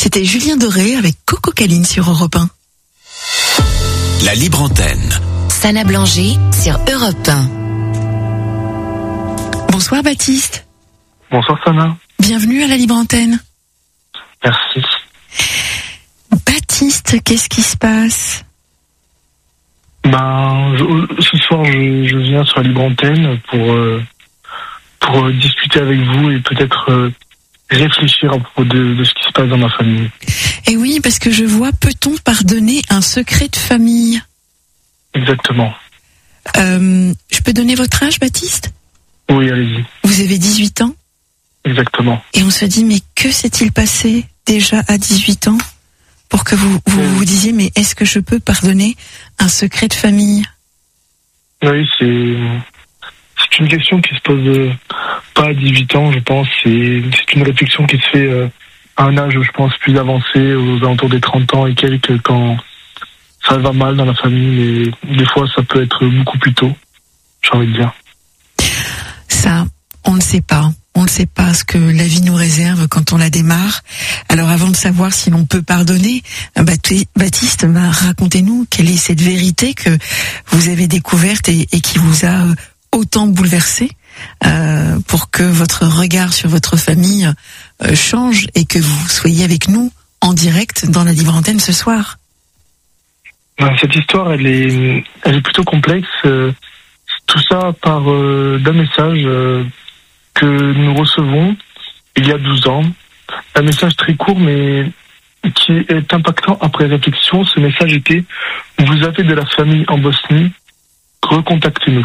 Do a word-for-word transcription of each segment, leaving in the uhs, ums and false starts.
C'était Julien Doré avec Coco Caline sur Europe un. La libre antenne. Sana Blanger sur Europe un. Bonsoir Baptiste. Bonsoir Sana. Bienvenue à la libre antenne. Merci. Baptiste, qu'est-ce qui se passe? Ben, je, ce soir, je, je viens sur la libre antenne pour, euh, pour euh, discuter avec vous et peut-être euh, réfléchir à propos de, de ce qui se passe dans ma famille. Et oui, parce que je vois, peut-on pardonner un secret de famille? Exactement. Euh, je peux donner votre âge, Baptiste? Oui, allez-y. Vous avez dix-huit ans? Exactement. Et on se dit, mais que s'est-il passé déjà à dix-huit ans pour que vous vous, oui. vous disiez, mais est-ce que je peux pardonner un secret de famille? Oui, c'est, c'est une question qui se pose euh, pas à dix-huit ans, je pense. C'est, c'est une réflexion qui se fait euh, à un âge, je pense, plus avancé, aux alentours des trente ans et quelques, quand ça va mal dans la famille, mais des fois, ça peut être beaucoup plus tôt, j'ai envie de dire. Ça, on ne sait pas. On ne sait pas ce que la vie nous réserve quand on la démarre. Alors avant de savoir si l'on peut pardonner, Baptiste, bah, racontez-nous quelle est cette vérité que vous avez découverte et, et qui vous a autant bouleversé euh, pour que votre regard sur votre famille euh, change et que vous soyez avec nous en direct dans la libre antenne ce soir. Cette histoire, elle est, elle est plutôt complexe. Tout ça part euh, d'un message euh, que nous recevons il y a douze ans. Un message très court, mais qui est impactant après réflexion. Ce message était « Vous avez de la famille en Bosnie, recontactez-nous ».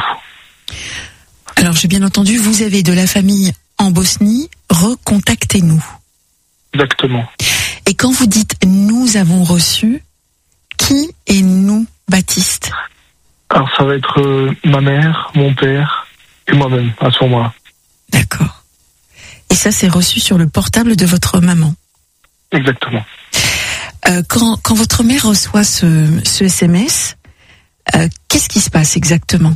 Alors, j'ai bien entendu, vous avez de la famille en Bosnie, recontactez-nous. Exactement. Et quand vous dites « nous avons reçu », qui est nous, Baptiste? Alors ça va être euh, ma mère, mon père et moi-même à ce moment-là. D'accord. Et ça, c'est reçu sur le portable de votre maman? Exactement. Euh, quand, quand votre mère reçoit ce, ce S M S, euh, qu'est-ce qui se passe exactement?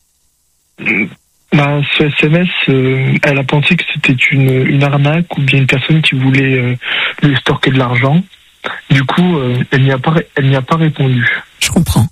Ben, ce S M S, euh, elle a pensé que c'était une, une arnaque ou bien une personne qui voulait euh, lui extorquer de l'argent. Du coup, euh, elle n'y a pas, elle n'y a pas répondu. Je comprends.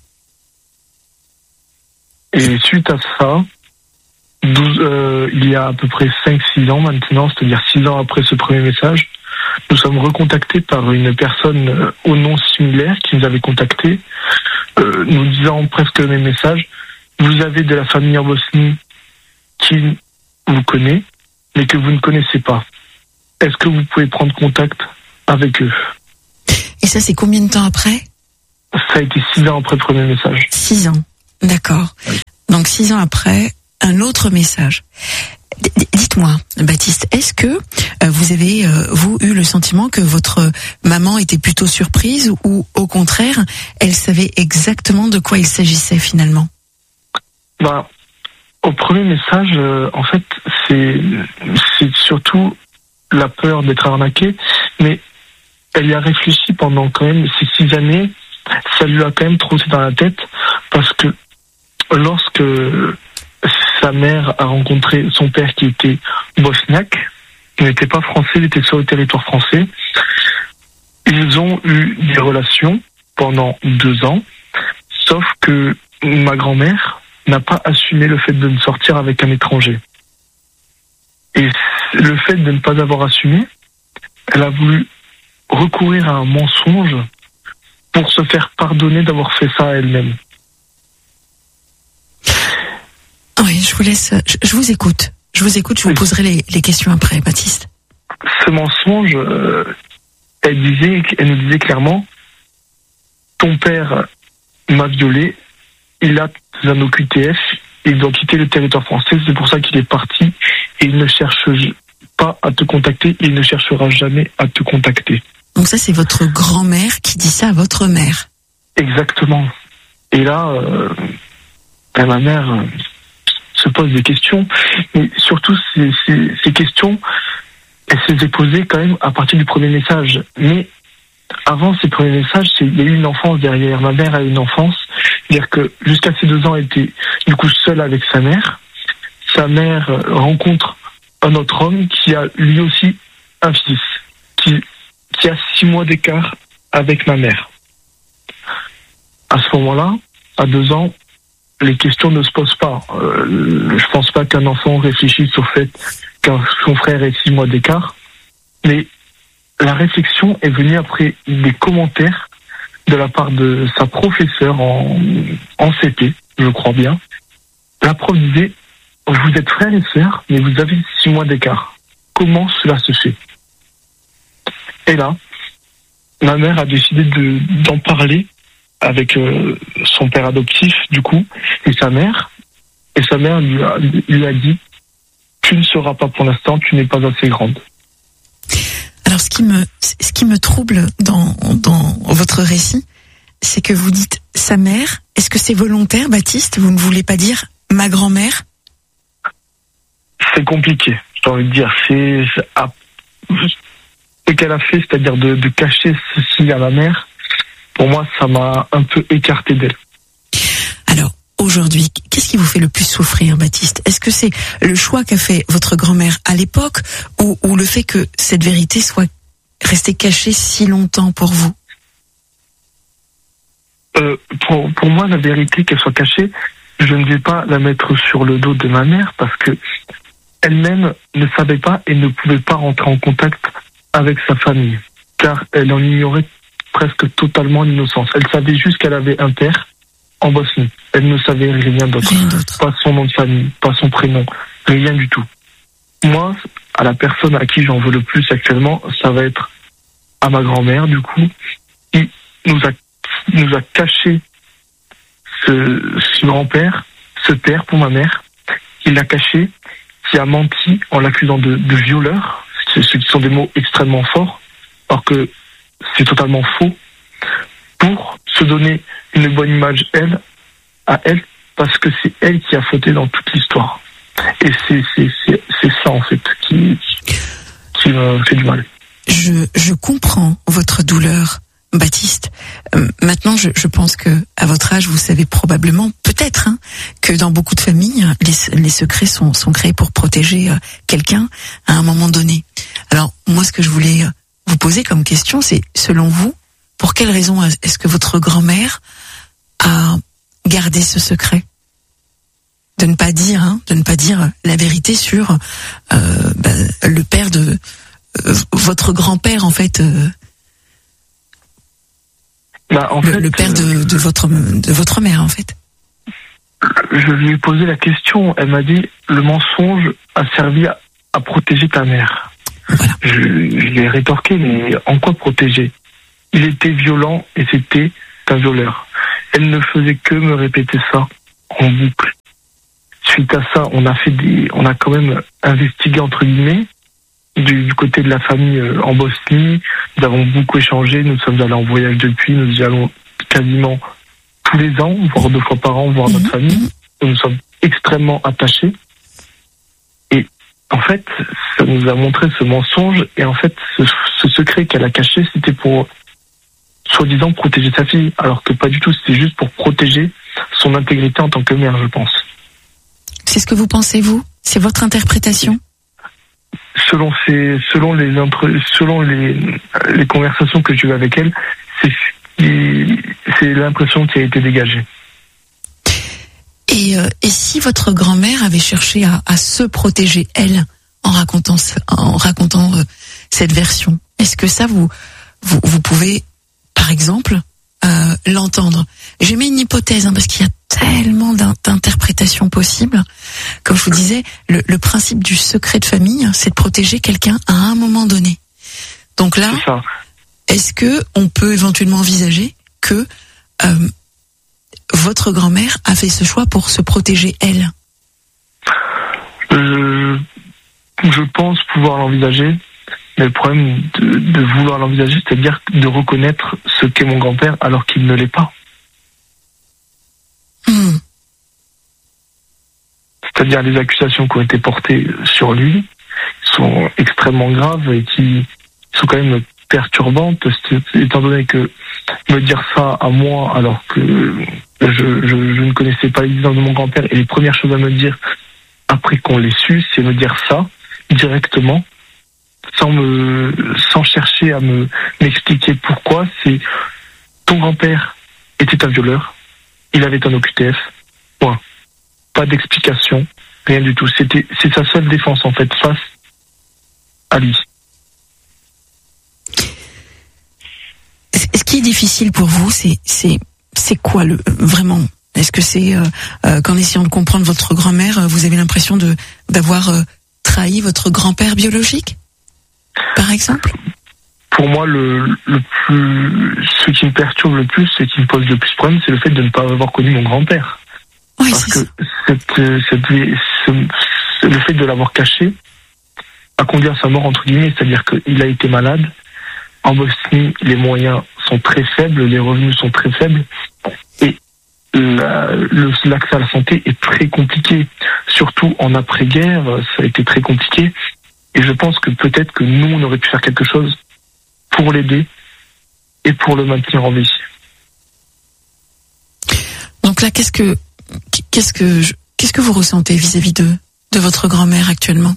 Et suite à ça, douze, euh, il y a à peu près cinq six ans maintenant, c'est-à-dire six ans après ce premier message, nous sommes recontactés par une personne euh, au nom similaire qui nous avait contactés, euh, nous disant presque le même message. Vous avez de la famille en Bosnie qui vous connaît, mais que vous ne connaissez pas. Est-ce que vous pouvez prendre contact avec eux? Et ça, c'est combien de temps après? Ça a été six ans après le premier message. Six ans, d'accord. Oui. Donc six ans après, un autre message. D- dites-moi, Baptiste, est-ce que euh, vous avez, euh, vous, eu le sentiment que votre maman était plutôt surprise ou au contraire, elle savait exactement de quoi il s'agissait finalement? Bah, au premier message, euh, en fait, c'est, c'est surtout la peur d'être arnaqué, mais elle y a réfléchi pendant quand même ces six années. Ça lui a quand même trotté dans la tête parce que lorsque sa mère a rencontré son père qui était bosniaque, il n'était pas français, il était sur le territoire français. Ils ont eu des relations pendant deux ans, sauf que ma grand-mère n'a pas assumé le fait de ne sortir avec un étranger. Et le fait de ne pas avoir assumé, elle a voulu recourir à un mensonge pour se faire pardonner d'avoir fait ça à elle-même. Oui, je vous laisse, je, je vous écoute. Je vous écoute, je vous oui. poserai les, les questions après, Baptiste. Ce mensonge, euh, elle disait, elle nous disait clairement, ton père m'a violé, il a un O Q T F, il doit quitter le territoire français, c'est pour ça qu'il est parti et il ne cherche pas à te contacter, il ne cherchera jamais à te contacter. Donc ça, c'est votre grand-mère qui dit ça à votre mère? Exactement. Et là, euh, ben, ma mère euh, se pose des questions, mais surtout ces, ces, ces questions, elle se les est posées quand même à partir du premier message. Mais avant ces premiers messages, c'est, il y a eu une enfance derrière. Ma mère a eu une enfance, c'est-à-dire que jusqu'à ses deux ans, elle était du coup seule avec sa mère. Sa mère rencontre un autre homme qui a lui aussi un fils, qui qui a six mois d'écart avec ma mère. À ce moment-là, à deux ans, les questions ne se posent pas. Euh, je pense pas qu'un enfant réfléchisse au fait qu'un son frère ait six mois d'écart, mais la réflexion est venue après des commentaires de la part de sa professeure en, en C P, je crois bien. La prof disait, vous êtes frères et sœurs, mais vous avez six mois d'écart. Comment cela se fait? Et là, ma mère a décidé de, d'en parler avec euh, son père adoptif, du coup, et sa mère. Et sa mère lui a, lui a dit, tu ne seras pas pour l'instant, tu n'es pas assez grande. Alors, ce qui me, ce qui me trouble dans, dans votre récit, c'est que vous dites sa mère. Est-ce que c'est volontaire, Baptiste? Vous ne voulez pas dire ma grand-mère? C'est compliqué, j'ai envie de dire. C'est, c'est à, ce qu'elle a fait, c'est-à-dire de, de cacher ceci à ma mère, pour moi, ça m'a un peu écarté d'elle. Alors, aujourd'hui, qu'est-ce qui vous fait le plus souffrir, Baptiste? Est-ce que c'est le choix qu'a fait votre grand-mère à l'époque, ou, ou le fait que cette vérité soit restée cachée si longtemps pour vous? euh, pour, pour moi, la vérité, qu'elle soit cachée, je ne vais pas la mettre sur le dos de ma mère, parce que elle-même ne savait pas et ne pouvait pas rentrer en contact avec sa famille, car elle en ignorait presque totalement l'innocence. Elle savait juste qu'elle avait un père en Bosnie. Elle ne savait rien d'autre. Rien d'autre. Pas son nom de famille, pas son prénom, rien du tout. Moi, à la personne à qui j'en veux le plus actuellement, ça va être à ma grand-mère, du coup, qui nous a, nous a caché ce, ce grand-père, ce père pour ma mère, qui l'a caché, qui a menti en l'accusant de, de violeur, ce qui sont des mots extrêmement forts, alors que c'est totalement faux, pour se donner une bonne image, elle, à elle, parce que c'est elle qui a fauté dans toute l'histoire. Et c'est, c'est, c'est, c'est ça, en fait, qui, qui me fait du mal. Je, je comprends votre douleur, Baptiste. Euh, maintenant, je, je pense que à votre âge, vous savez probablement, peut-être, hein, que dans beaucoup de familles, les, les secrets sont, sont créés pour protéger euh, quelqu'un à un moment donné. Alors, moi, ce que je voulais vous poser comme question, c'est, selon vous, pour quelle raison est-ce que votre grand-mère a gardé ce secret? De ne pas dire, hein, de ne pas dire la vérité sur euh, bah, le père de euh, votre grand-père, en fait. Euh, Bah, en le, fait, le père de, de votre de votre mère, en fait. Je lui ai posé la question. Elle m'a dit, le mensonge a servi à, à protéger ta mère. Voilà. Je, je lui ai rétorqué, mais en quoi protéger? Il était violent et c'était un violeur. Elle ne faisait que me répéter ça en boucle. Suite à ça, on a fait des, on a quand même investigué entre guillemets du, du côté de la famille euh, en Bosnie. Nous avons beaucoup échangé. Nous sommes allés en voyage depuis. Nous y allons quasiment tous les ans, voire deux fois par an, voir notre famille. Nous nous sommes extrêmement attachés. Et en fait, ça nous a montré ce mensonge. Et en fait, ce, ce secret qu'elle a caché, c'était pour soi-disant protéger sa fille, alors que pas du tout. C'était juste pour protéger son intégrité en tant que mère, je pense. C'est ce que vous pensez, vous? C'est votre interprétation? Selon ces, selon les selon les, les conversations que j'ai eues avec elle, c'est, c'est l'impression qui a été dégagée. Et, euh, et si votre grand-mère avait cherché à, à se protéger, elle, en racontant, en racontant euh, cette version, est-ce que ça, vous, vous, vous pouvez, par exemple, euh, l'entendre? J'ai mis une hypothèse, hein, parce qu'il y a tellement d'interprétations possibles. Comme je vous disais, le, le principe du secret de famille, c'est de protéger quelqu'un à un moment donné. Donc là, est-ce que on peut éventuellement envisager que euh, votre grand-mère a fait ce choix pour se protéger elle? euh, Je pense pouvoir l'envisager, mais le problème de, de vouloir l'envisager, c'est-à-dire de reconnaître ce qu'est mon grand-père alors qu'il ne l'est pas. Mmh. C'est-à-dire les accusations qui ont été portées sur lui sont extrêmement graves et qui sont quand même perturbantes, étant donné que me dire ça à moi alors que je, je, je ne connaissais pas l'existence de mon grand-père, et les premières choses à me dire après qu'on l'ait su, c'est me dire ça directement, sans me sans chercher cherché à me m'expliquer pourquoi. C'est ton grand-père était un violeur, il avait un O Q T F, point. Pas d'explication, rien du tout. C'était c'est sa seule défense en fait face à lui. Ce qui est difficile pour vous, c'est c'est c'est quoi le vraiment? Est-ce que c'est euh, euh, qu'en essayant de comprendre votre grand-mère, euh, vous avez l'impression de d'avoir euh, trahi votre grand-père biologique, par exemple? Pour moi, le, le plus, ce qui me perturbe le plus, ce qui me pose le plus problème, c'est le fait de ne pas avoir connu mon grand-père. Oui, Parce c'est que ça. cette, cette, ce, ce, le fait de l'avoir caché a conduit à sa mort, entre guillemets, c'est-à-dire qu'il a été malade. En Bosnie, les moyens sont très faibles, les revenus sont très faibles, et la, le, l'accès à la santé est très compliqué. Surtout en après-guerre, ça a été très compliqué. Et je pense que peut-être que nous, on aurait pu faire quelque chose pour l'aider et pour le maintenir en vie. Donc là, qu'est-ce que qu'est-ce que je- qu'est-ce que vous ressentez vis-à-vis de de votre grand-mère actuellement?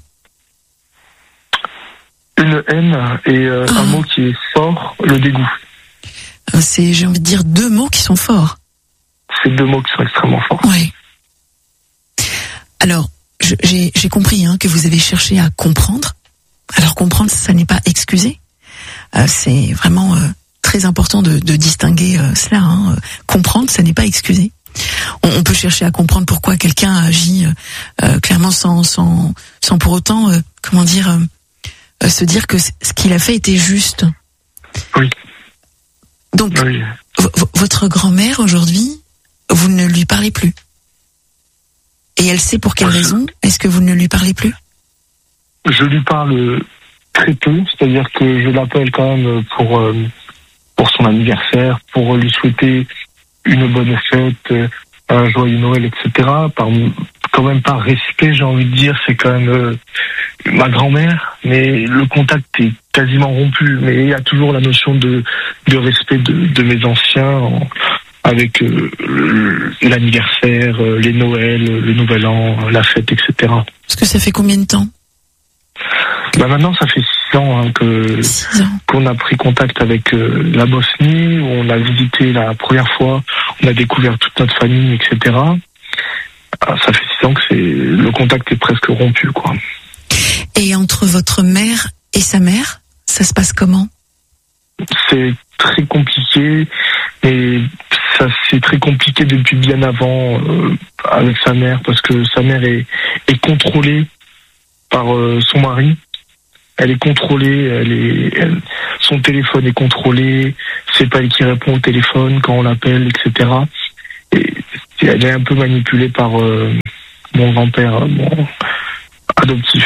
Une haine et euh, Ah. un mot qui est fort, le dégoût. Euh, C'est, j'ai envie de dire, deux mots qui sont forts. C'est deux mots qui sont extrêmement forts. Oui. Alors, je- j'ai j'ai compris hein, que vous avez cherché à comprendre. Alors comprendre, ça n'est pas excuser. Euh, c'est vraiment euh, très important de, de distinguer euh, cela. Hein. Euh, Comprendre, ça n'est pas excuser. On, on peut chercher à comprendre pourquoi quelqu'un agit euh, euh, clairement sans, sans, sans pour autant, euh, comment dire, euh, euh, se dire que c- ce qu'il a fait était juste. Oui. Donc, Oui. v- v- votre grand-mère aujourd'hui, vous ne lui parlez plus. Et elle sait pour quelle Je- raison est-ce que vous ne lui parlez plus? Je lui parle très peu, c'est-à-dire que je l'appelle quand même pour euh, pour son anniversaire, pour lui souhaiter une bonne fête, euh, un joyeux Noël, et cetera. Par, quand même par respect, j'ai envie de dire, c'est quand même euh, ma grand-mère, mais le contact est quasiment rompu. Mais il y a toujours la notion de, de respect de, de mes anciens, en- avec euh, le- l'anniversaire, euh, les Noëls, le Nouvel An, la fête, et cetera. Parce que ça fait combien de temps? Bah maintenant, ça fait six ans hein, que Six ans. qu'on a pris contact avec euh, la Bosnie, où on a visité la première fois, on a découvert toute notre famille, et cetera. Ah, ça fait six ans que c'est le contact est presque rompu, quoi. Et entre votre mère et sa mère, ça se passe comment? C'est très compliqué, et ça c'est très compliqué depuis bien avant euh, avec sa mère, parce que sa mère est, est contrôlée par euh, son mari. Elle est contrôlée, elle est, elle- son téléphone est contrôlé, c'est pas elle qui répond au téléphone quand on l'appelle, et cetera. Et elle est un peu manipulée par euh, mon grand-père, euh, mon adoptif.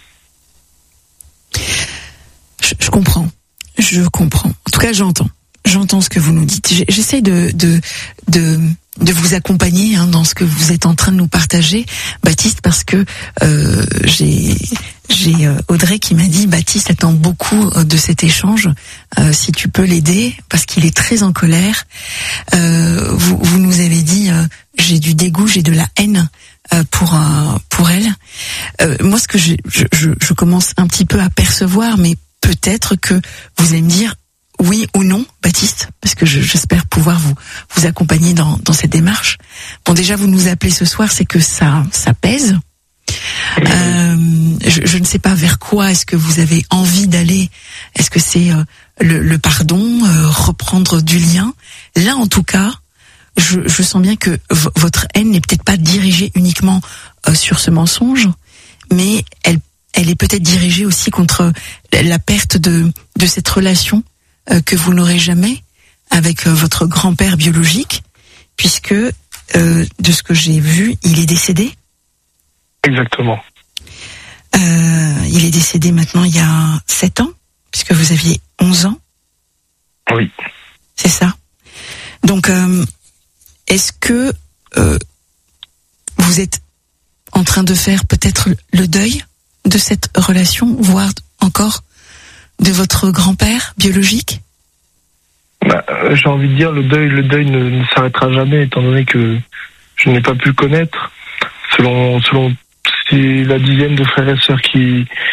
Je, je comprends. Je comprends. En tout cas, j'entends. J'entends ce que vous nous dites. J'ai- J'essaie de, de, de, de vous accompagner hein, dans ce que vous êtes en train de nous partager, Baptiste, parce que euh, j'ai j'ai euh, Audrey qui m'a dit, Baptiste attend beaucoup euh, de cet échange. Euh, si tu peux l'aider, parce qu'il est très en colère. Euh, vous, vous nous avez dit, euh, j'ai du dégoût, j'ai de la haine euh, pour un, pour elle. Euh, moi, ce que je, je, je, je commence un petit peu à percevoir, mais peut-être que vous allez me dire oui ou non, Baptiste, parce que je, j'espère pouvoir vous vous accompagner dans, dans cette démarche. Bon, déjà, vous nous appelez ce soir, c'est que ça ça pèse. Euh, je, je ne sais pas vers quoi est-ce que vous avez envie d'aller. Est-ce que c'est euh, le, le pardon, euh, reprendre du lien? Là, en tout cas, je, je sens bien que v- votre haine n'est peut-être pas dirigée uniquement euh, sur ce mensonge, mais elle, elle est peut-être dirigée aussi contre la perte de, de cette relation euh, que vous n'aurez jamais avec euh, votre grand-père biologique, puisque euh, de ce que j'ai vu, il est décédé. Exactement. Euh, il est décédé maintenant il y a sept ans, puisque vous aviez onze ans. Oui. C'est ça. Donc, euh, est-ce que euh, vous êtes en train de faire peut-être le deuil de cette relation, voire encore de votre grand-père biologique? Bah, euh, j'ai envie de dire, le deuil, le deuil ne, ne s'arrêtera jamais, étant donné que je n'ai pas pu connaître, selon, selon c'est la dizaine de frères et sœurs qui, qui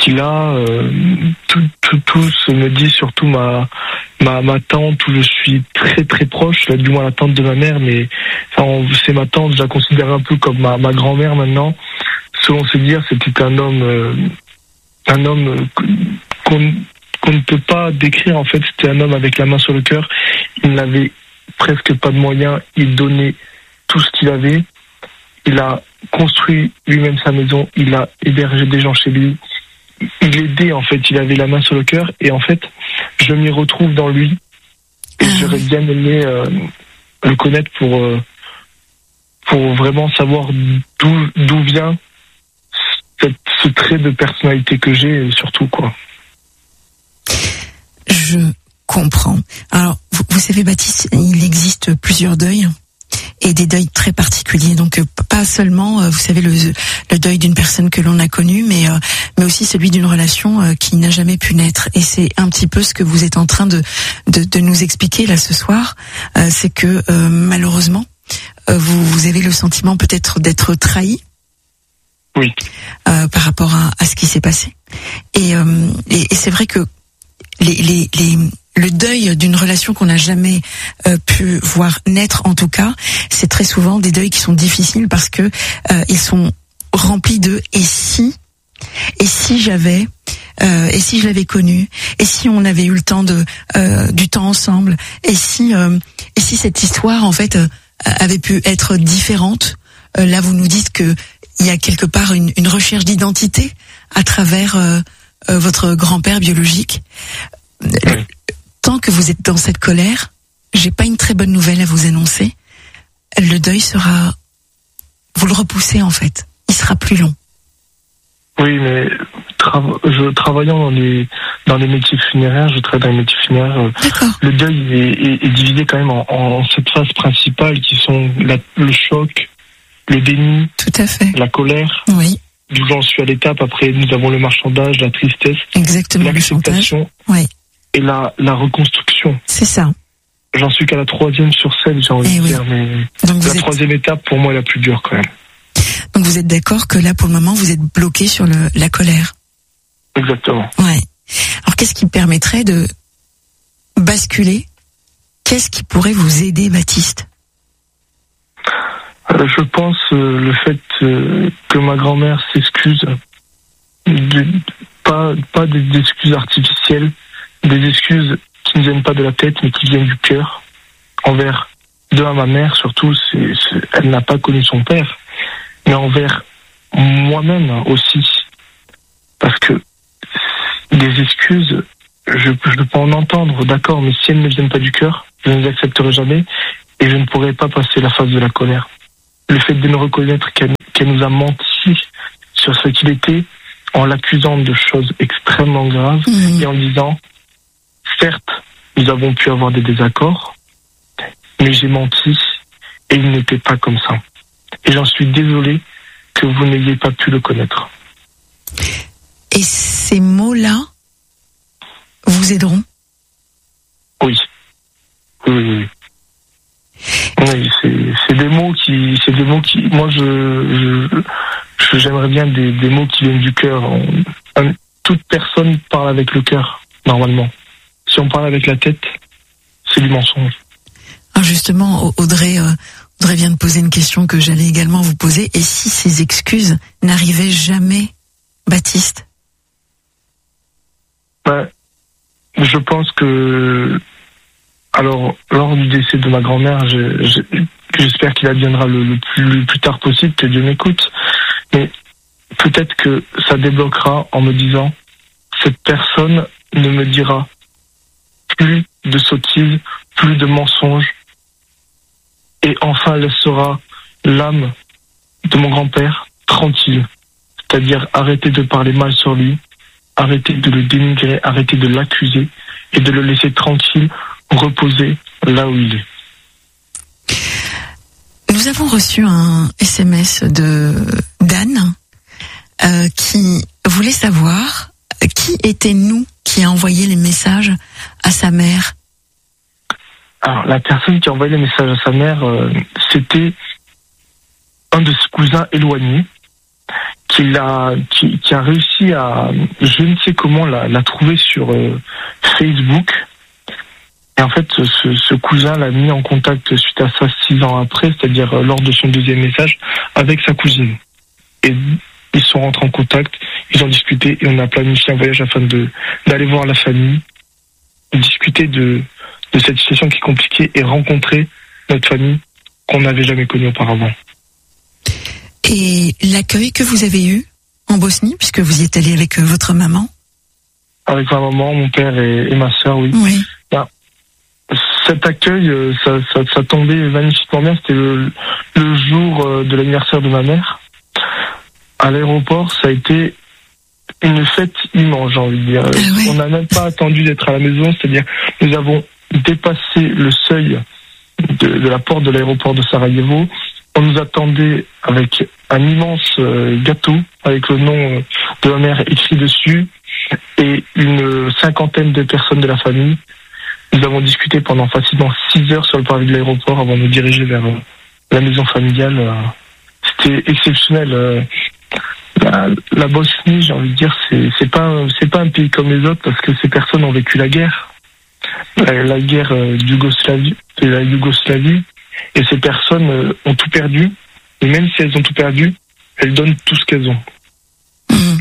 qu'il a, euh, tout, tout, tout se me dit, surtout ma, ma, ma tante où je suis très très proche, là, du moins la tante de ma mère, mais enfin, c'est ma tante, je la considère un peu comme ma, ma grand-mère maintenant. Selon ses dires, c'était un homme, euh, un homme qu'on, qu'on ne peut pas décrire. En fait, c'était un homme avec la main sur le cœur. Il n'avait presque pas de moyens. Il donnait tout ce qu'il avait. Il a construit lui-même sa maison. Il a hébergé des gens chez lui. Il aidait, en fait. Il avait la main sur le cœur. Et en fait, je m'y retrouve dans lui. Et j'aurais bien aimé euh, le connaître pour, euh, pour vraiment savoir d'où, d'où vient cette, ce trait de personnalité que j'ai, surtout, quoi. Je comprends. Alors, vous, vous savez, Baptiste, il existe plusieurs deuils. Et des deuils très particuliers, donc pas seulement, vous savez, le, le deuil d'une personne que l'on a connue, mais euh, mais aussi celui d'une relation euh, qui n'a jamais pu naître. Et c'est un petit peu ce que vous êtes en train de de, de nous expliquer là ce soir, euh, c'est que euh, malheureusement, euh, vous vous avez le sentiment peut-être d'être trahi. Oui. Euh, par rapport à, à ce qui s'est passé. Et, euh, et, et c'est vrai que les les les le deuil d'une relation qu'on n'a jamais euh, pu voir naître, en tout cas, c'est très souvent des deuils qui sont difficiles parce que euh, ils sont remplis de et si, et si j'avais, euh, et si je l'avais connu, et si on avait eu le temps de euh, du temps ensemble, et si euh, et si cette histoire en fait euh, avait pu être différente. Euh, là, vous nous dites que il y a quelque part une, une recherche d'identité à travers euh, euh, votre grand-père biologique. Oui. Tant que vous êtes dans cette colère, j'ai pas une très bonne nouvelle à vous annoncer. Le deuil sera, vous le repoussez en fait. Il sera plus long. Oui, mais tra- je travaillant dans les dans les métiers funéraires, je travaille dans les métiers funéraires. D'accord. Le deuil est, est, est divisé quand même en, en cette phase principale qui sont la, le choc, le déni, tout à fait, la colère. Oui. D'où j'en suis à l'étape. Après, nous avons le marchandage, la tristesse, exactement, l'acceptation. Oui. Et la, la reconstruction. C'est ça. J'en suis qu'à la troisième sur scène, j'ai envie et de oui. dire, mais donc la êtes... troisième étape, pour moi, est la plus dure quand même. Donc vous êtes d'accord que là, pour le moment, vous êtes bloqué sur le, la colère. Exactement. Ouais. Alors, qu'est-ce qui permettrait de basculer? Qu'est-ce qui pourrait vous aider, Baptiste? euh, Je pense euh, le fait euh, que ma grand-mère s'excuse, de, pas, pas des excuses artificielles, des excuses qui ne viennent pas de la tête, mais qui viennent du cœur, envers, de à ma mère surtout, c'est, c'est, elle n'a pas connu son père, mais envers moi-même aussi. Parce que des excuses, je, je peux en entendre, d'accord, mais si elles ne viennent pas du cœur, je ne les accepterai jamais, et je ne pourrai pas passer la phase de la colère. Le fait de nous reconnaître qu'elle, qu'elle nous a menti sur ce qu'il était, en l'accusant de choses extrêmement graves, mmh. et en disant, certes, nous avons pu avoir des désaccords, mais j'ai menti, et il n'était pas comme ça. Et j'en suis désolé que vous n'ayez pas pu le connaître. Et ces mots-là vous aideront? Oui. Oui, oui, oui. Oui, c'est, c'est des mots qui, c'est des mots qui, moi, je, je, je j'aimerais bien des, des mots qui viennent du cœur. On, toute personne parle avec le cœur, normalement. Si on parle avec la tête, c'est du mensonge. Alors justement, Audrey, euh, Audrey vient de poser une question que j'allais également vous poser. Et si ces excuses n'arrivaient jamais, Baptiste? Ben, je pense que, alors, lors du décès de ma grand-mère, je, je, j'espère qu'il adviendra le, le, plus, le plus tard possible, que Dieu m'écoute. Mais peut-être que ça débloquera en me disant, cette personne ne me dira plus de sottises, plus de mensonges, et enfin laissera l'âme de mon grand-père tranquille. C'est-à-dire arrêter de parler mal sur lui, arrêter de le dénigrer, arrêter de l'accuser, et de le laisser tranquille, reposer là où il est. Nous avons reçu un S M S de d'Anne euh, qui voulait savoir qui était nous qui a envoyé les messages à sa mère. Alors, la personne qui a envoyé les messages à sa mère, euh, c'était un de ses cousins éloignés qui, l'a, qui, qui a réussi à, je ne sais comment, la, la trouver sur euh, Facebook. Et en fait, ce, ce cousin l'a mis en contact suite à ça six ans après, c'est-à-dire euh, lors de son deuxième message, avec sa cousine. Et ils sont rentrés en contact, ils ont discuté et on a planifié un voyage afin de d'aller voir la famille, discuter de, de cette situation qui est compliquée et rencontrer notre famille qu'on n'avait jamais connue auparavant. Et l'accueil que vous avez eu en Bosnie, puisque vous y êtes allé avec votre maman? Avec ma maman, mon père et, et ma sœur, oui. Oui. Ben, cet accueil, ça, ça, ça tombait magnifiquement bien. C'était le, le jour de l'anniversaire de ma mère. À l'aéroport, ça a été une fête immense, j'ai envie de dire. Ah ouais. On n'a même pas attendu d'être à la maison, c'est-à-dire nous avons dépassé le seuil de, de la porte de l'aéroport de Sarajevo. On nous attendait avec un immense gâteau avec le nom de ma mère écrit dessus et une cinquantaine de personnes de la famille. Nous avons discuté pendant facilement six heures sur le parvis de l'aéroport avant de nous diriger vers la maison familiale. C'était exceptionnel. La, la Bosnie, j'ai envie de dire, c'est, c'est pas, c'est pas un pays comme les autres parce que ces personnes ont vécu la guerre, la, la guerre Yougoslavie, de la Yougoslavie, et ces personnes ont tout perdu. Et même si elles ont tout perdu, elles donnent tout ce qu'elles ont. Mmh.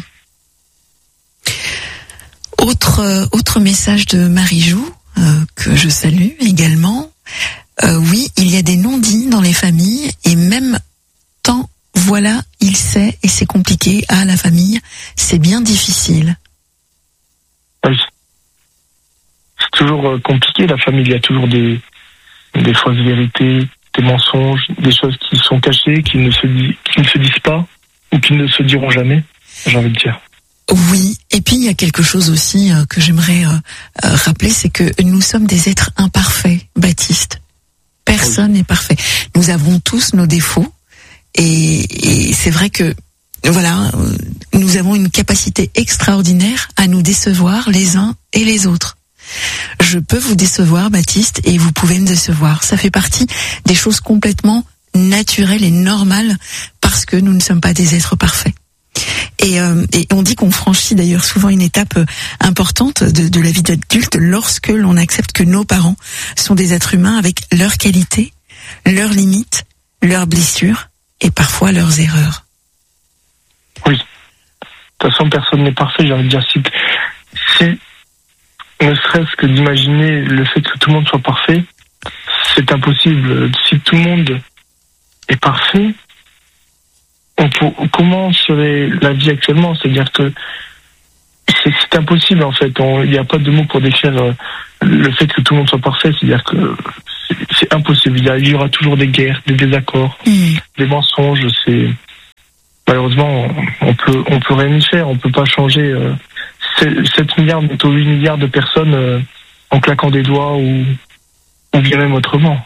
Autre, euh, autre message de Marie-Jou, euh, que je salue également. Euh, oui, il y a des non-dits dans les familles et même tant voilà, il sait et c'est compliqué. Ah, la famille, c'est bien difficile. Oui. C'est toujours compliqué, la famille. Il y a toujours des, des fausses vérités, des mensonges, des choses qui sont cachées, qui ne se, dis, qui ne se disent pas ou qui ne se diront jamais, j'ai envie de dire. Oui, et puis il y a quelque chose aussi euh, que j'aimerais euh, euh, rappeler, c'est que nous sommes des êtres imparfaits, Baptiste. Personne n'est oui. parfait. Nous avons tous nos défauts. Et, et c'est vrai que, voilà, nous avons une capacité extraordinaire à nous décevoir les uns et les autres. Je peux vous décevoir, Baptiste, et vous pouvez me décevoir. Ça fait partie des choses complètement naturelles et normales parce que nous ne sommes pas des êtres parfaits. Et, euh, et on dit qu'on franchit d'ailleurs souvent une étape importante de, de la vie d'adulte lorsque l'on accepte que nos parents sont des êtres humains avec leurs qualités, leurs limites, leurs blessures et parfois leurs erreurs. Oui. De toute façon, personne n'est parfait, j'ai envie de dire. Si, si ne serait-ce que d'imaginer le fait que tout le monde soit parfait, c'est impossible. Si tout le monde est parfait, on peut, comment serait la vie actuellement? C'est-à-dire que c'est, c'est impossible, en fait. Il n'y a pas de mots pour décrire euh, le fait que tout le monde soit parfait. C'est-à-dire que c'est, c'est impossible. Il y, a, il y aura toujours des guerres, des désaccords, mmh. des mensonges. C'est malheureusement, on peut, on peut rien y faire. On peut pas changer euh, sept milliards, bientôt huit milliards de personnes euh, en claquant des doigts ou, ou bien même autrement.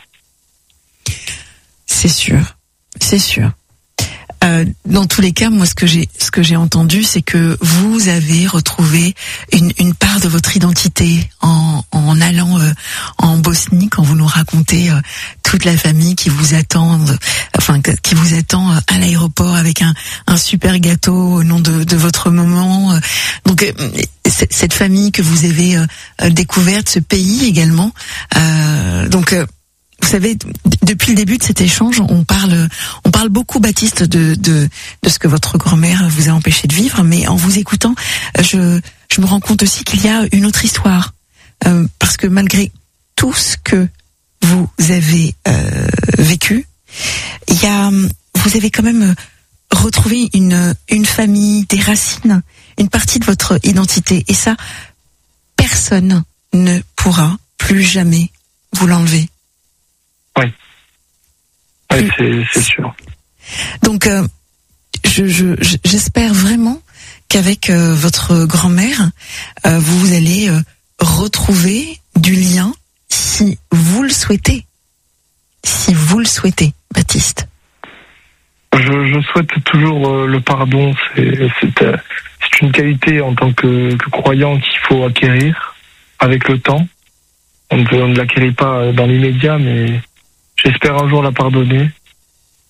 C'est sûr, c'est sûr. Euh, dans tous les cas, moi, ce que j'ai, ce que j'ai entendu, c'est que vous avez retrouvé une, une part de votre identité en, en allant euh, en Bosnie, quand vous nous racontez euh, toute la famille qui vous attend, enfin qui vous attend à l'aéroport avec un, un super gâteau au nom de, de votre maman. Donc euh, cette famille que vous avez euh, découverte, ce pays également. Euh, donc euh, Vous savez, depuis le début de cet échange, on parle, on parle beaucoup, Baptiste, de, de, de ce que votre grand-mère vous a empêché de vivre, mais en vous écoutant, je, je me rends compte aussi qu'il y a une autre histoire, euh, parce que malgré tout ce que vous avez euh, vécu, il y a, vous avez quand même retrouvé une, une famille, des racines, une partie de votre identité, et ça, personne ne pourra plus jamais vous l'enlever. Oui, oui c'est, c'est sûr. Donc, euh, je, je, j'espère vraiment qu'avec euh, votre grand-mère, euh, vous allez euh, retrouver du lien, si vous le souhaitez. Si vous le souhaitez, Baptiste. Je, je souhaite toujours euh, le pardon. C'est, c'est, euh, c'est une qualité en tant que, que croyant qu'il faut acquérir avec le temps. On ne, on ne l'acquérit pas dans l'immédiat, mais j'espère un jour la pardonner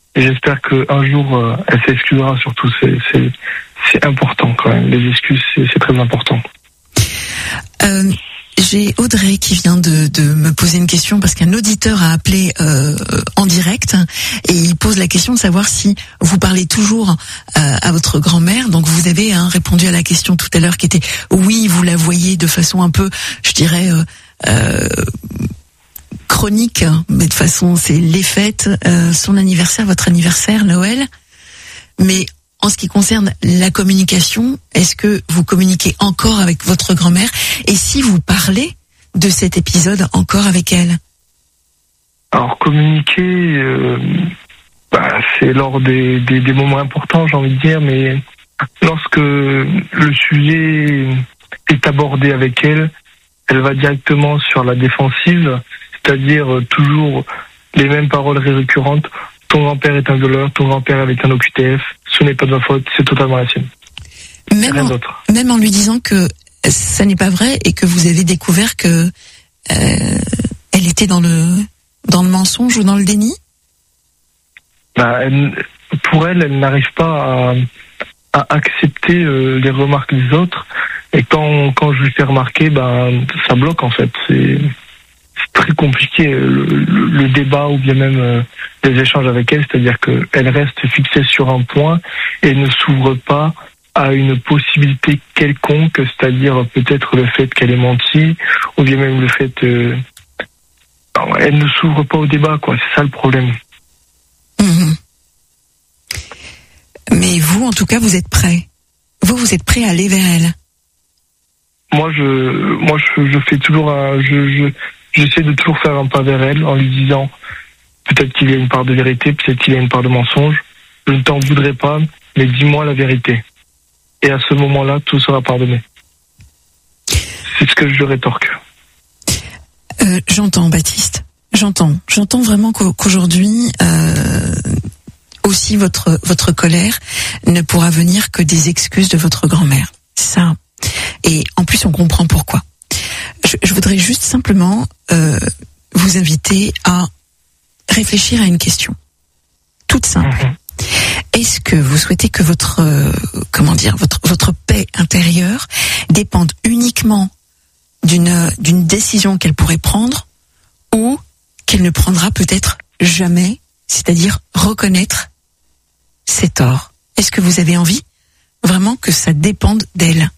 Et j'espère qu'un jour, euh, elle s'excusera surtout. C'est, c'est, c'est important quand même. Les excuses, c'est, c'est très important. Euh, j'ai Audrey qui vient de, de me poser une question parce qu'un auditeur a appelé euh, en direct et il pose la question de savoir si vous parlez toujours euh, à votre grand-mère. Donc vous avez hein, répondu à la question tout à l'heure qui était oui, vous la voyez de façon un peu, je dirais... Euh, euh, chronique, mais de façon, c'est les fêtes, euh, son anniversaire, votre anniversaire, Noël. Mais en ce qui concerne la communication, est-ce que vous communiquez encore avec votre grand-mère? Et si vous parlez de cet épisode encore avec elle? Alors, communiquer, euh, bah, c'est lors des, des, des moments importants, j'ai envie de dire, mais lorsque le sujet est abordé avec elle, elle va directement sur la défensive, c'est-à-dire euh, toujours les mêmes paroles récurrentes. Ton grand-père est un violeur, ton grand-père est un O Q T F, ce n'est pas de ma faute, c'est totalement la sienne. Même Rien en, d'autre. Même en lui disant que ça n'est pas vrai et que vous avez découvert que euh, elle était dans le dans le mensonge ou dans le déni? Bah, elle, pour elle, elle n'arrive pas à, à accepter euh, les remarques des autres. Et quand, quand je lui fais remarquer, ben, ça bloque en fait. C'est, c'est très compliqué le, le, le débat ou bien même euh, les échanges avec elle. C'est-à-dire qu'elle reste fixée sur un point et ne s'ouvre pas à une possibilité quelconque, c'est-à-dire peut-être le fait qu'elle ait menti ou bien même le fait... Euh, elle ne s'ouvre pas au débat, quoi. C'est ça le problème. Mmh. Mais vous, en tout cas, vous êtes prêt. Vous, vous êtes prêt à aller vers elle. Moi, je, moi, je, je fais toujours un, je, je, j'essaie de toujours faire un pas vers elle en lui disant peut-être qu'il y a une part de vérité, peut-être qu'il y a une part de mensonge. Je ne t'en voudrais pas, mais dis-moi la vérité. Et à ce moment-là, tout sera pardonné. C'est ce que je rétorque. Euh, j'entends, Baptiste. J'entends. J'entends vraiment qu'aujourd'hui, euh, aussi votre votre colère ne pourra venir que des excuses de votre grand-mère. Ça. Et en plus, on comprend pourquoi. Je, je voudrais juste simplement euh, vous inviter à réfléchir à une question toute simple. Mmh. Est-ce que vous souhaitez que votre euh, comment dire votre votre paix intérieure dépende uniquement d'une d'une décision qu'elle pourrait prendre ou qu'elle ne prendra peut-être jamais, c'est-à-dire reconnaître ses torts? Est-ce que vous avez envie vraiment que ça dépende d'elle?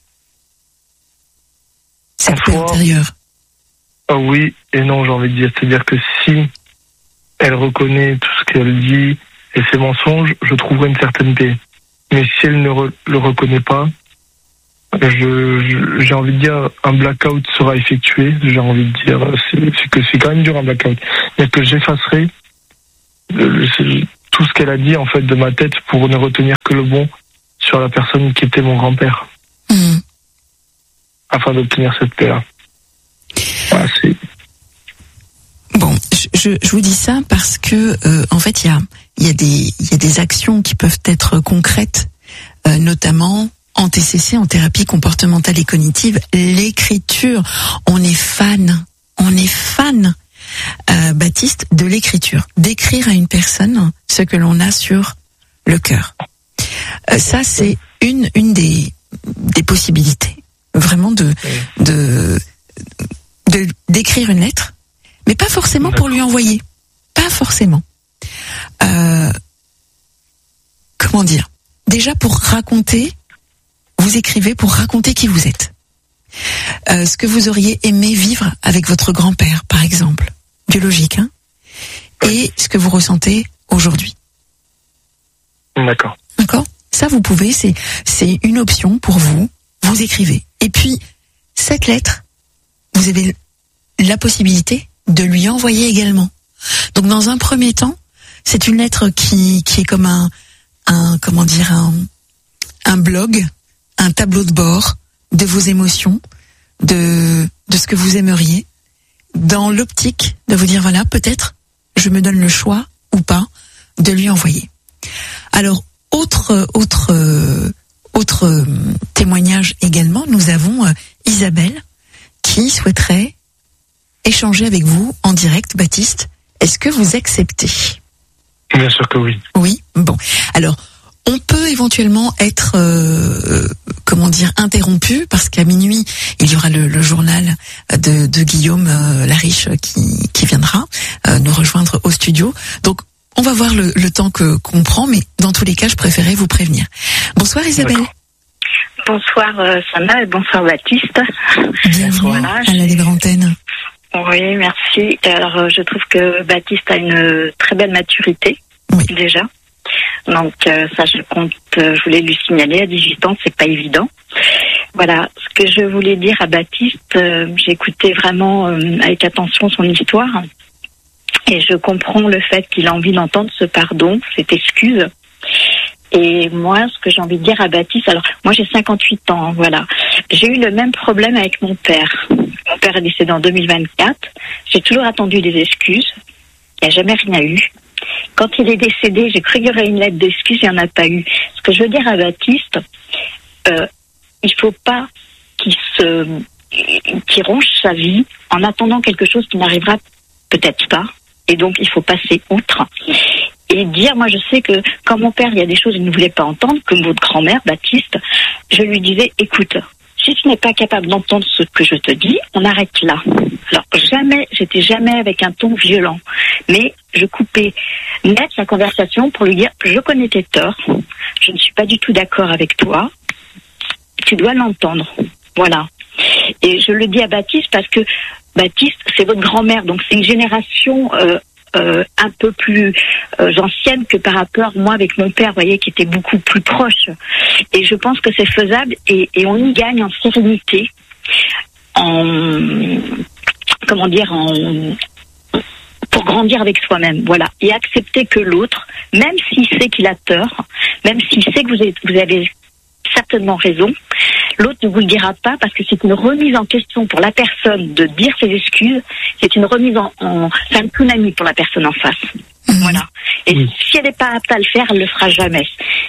Cette paix intérieure. Ah oui et non, j'ai envie de dire. C'est-à-dire que si elle reconnaît tout ce qu'elle dit et ses mensonges, je trouverai une certaine paix. Mais si elle ne re- le reconnaît pas, je, je, j'ai envie de dire, un blackout sera effectué. J'ai envie de dire, c'est, c'est que c'est quand même dur un blackout. C'est-à-dire que j'effacerai euh, tout ce qu'elle a dit en fait de ma tête pour ne retenir que le bon sur la personne qui était mon grand-père. Mmh. Afin d'obtenir cette paix-là. Voilà, c'est... Bon, je, je, je vous dis ça parce que euh, en fait, il y a, il y a des, il y a des actions qui peuvent être concrètes, euh, notamment en T C C, en thérapie comportementale et cognitive, l'écriture. On est fan, on est fan, euh, Baptiste, de l'écriture, d'écrire à une personne ce que l'on a sur le cœur. Euh, ça, c'est une, une des, des possibilités. Vraiment de, de, de, d'écrire une lettre, mais pas forcément pour lui envoyer. Pas forcément. Euh, comment dire? Déjà pour raconter, vous écrivez pour raconter qui vous êtes. Euh, ce que vous auriez aimé vivre avec votre grand-père, par exemple. Biologique, hein? Et ce que vous ressentez aujourd'hui. D'accord. D'accord? Ça, vous pouvez, c'est, c'est une option pour vous. Vous écrivez. Et puis, cette lettre, vous avez la possibilité de lui envoyer également. Donc, dans un premier temps, c'est une lettre qui, qui est comme un, un, comment dire, un, un blog, un tableau de bord de vos émotions, de, de ce que vous aimeriez, dans l'optique de vous dire, voilà, peut-être, je me donne le choix ou pas de lui envoyer. Alors, autre, autre, euh, Autre euh, témoignage également, nous avons euh, Isabelle qui souhaiterait échanger avec vous en direct. Baptiste, est-ce que vous acceptez? Bien sûr que oui. Oui, bon. Alors, on peut éventuellement être, euh, comment dire, interrompu parce qu'à minuit, il y aura le, le journal de, de Guillaume euh, Lariche qui, qui viendra euh, nous rejoindre au studio. Donc, on va voir le, le temps que qu'on prend, mais dans tous les cas, je préférais vous prévenir. Bonsoir Isabelle. D'accord. Bonsoir euh, Sana et bonsoir Baptiste. Bienvenue Voilà, à la libre antenne. Oui, merci. Alors, euh, je trouve que Baptiste a une très belle maturité, oui. déjà. Donc, euh, ça, je compte, euh, je voulais lui signaler, à dix-huit ans, c'est pas évident. Voilà, ce que je voulais dire à Baptiste, euh, j'ai écouté vraiment euh, avec attention son histoire. Et je comprends le fait qu'il a envie d'entendre ce pardon, cette excuse. Et moi, ce que j'ai envie de dire à Baptiste, alors moi j'ai cinquante-huit ans, voilà. J'ai eu le même problème avec mon père. Mon père est décédé en deux mille vingt-quatre. J'ai toujours attendu des excuses. Il n'y a jamais rien eu. Quand il est décédé, j'ai cru qu'il y aurait une lettre d'excuse, il n'y en a pas eu. Ce que je veux dire à Baptiste, euh, il ne faut pas qu'il se, qu'il ronge sa vie en attendant quelque chose qui n'arrivera peut-être pas. Et donc, il faut passer outre. Et dire, moi je sais que quand mon père, il y a des choses qu'il ne voulait pas entendre, comme votre grand-mère, Baptiste, je lui disais, écoute, si tu n'es pas capable d'entendre ce que je te dis, on arrête là. Alors jamais, j'étais jamais avec un ton violent, mais je coupais net la conversation pour lui dire, je connais tes torts, je ne suis pas du tout d'accord avec toi, tu dois l'entendre. Voilà. Et je le dis à Baptiste parce que Baptiste, c'est votre grand-mère, donc c'est une génération euh, Euh, un peu plus euh, ancienne que par rapport, moi, avec mon père, vous voyez, qui était beaucoup plus proche. Et je pense que c'est faisable et, et on y gagne en sérénité, en, comment dire, en, pour grandir avec soi-même, voilà. Et accepter que l'autre, même s'il sait qu'il a tort, même s'il sait que vous avez, vous avez certainement raison, l'autre ne vous le dira pas parce que c'est une remise en question pour la personne de dire ses excuses. C'est une remise en, en c'est un tsunami pour la personne en face. Mmh. Voilà. Et oui. Si elle n'est pas apte à le faire, elle le fera jamais.